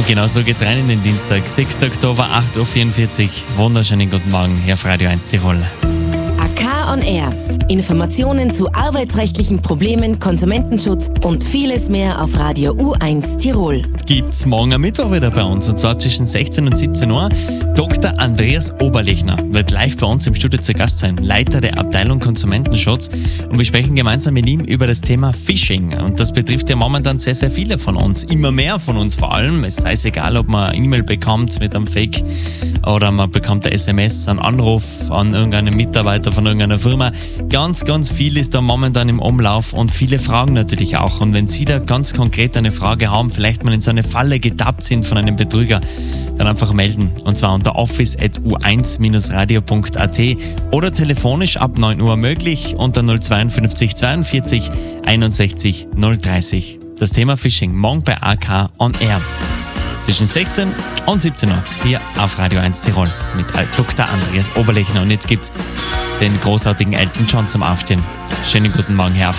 Genau so geht's rein in den Dienstag, 6. Oktober, 8.44 Uhr. Wunderschönen guten Morgen, hier auf Radio 1 Tirol. AK on Air. Informationen zu arbeitsrechtlichen Problemen, Konsumentenschutz und vieles mehr auf Radio U1 Tirol. Gibt's morgen am Mittwoch wieder bei uns, und zwar zwischen 16 und 17 Uhr. Dr. Andreas Oberlechner wird live bei uns im Studio zu Gast sein, Leiter der Abteilung Konsumentenschutz. Und wir sprechen gemeinsam mit ihm über das Thema Phishing. Und das betrifft ja momentan sehr, sehr viele von uns. Immer mehr von uns vor allem. Es sei egal, ob man eine E-Mail bekommt mit einem Fake oder man bekommt eine SMS, einen Anruf an irgendeinen Mitarbeiter von irgendeiner Firma. Ganz, ganz viel ist da momentan im Umlauf und viele Fragen natürlich auch. Und wenn Sie da ganz konkret eine Frage haben, vielleicht mal in so eine Falle getappt sind von einem Betrüger, dann einfach melden. Und zwar unter office@u1-radio.at oder telefonisch ab 9 Uhr möglich unter 052 42 61 030. Das Thema Phishing morgen bei AK on Air. Zwischen 16 und 17 Uhr hier auf Radio 1 Tirol mit Dr. Andreas Oberlechner. Und jetzt gibt's den großartigen Elton John zum Aufstehen. Schönen guten Morgen, Herr.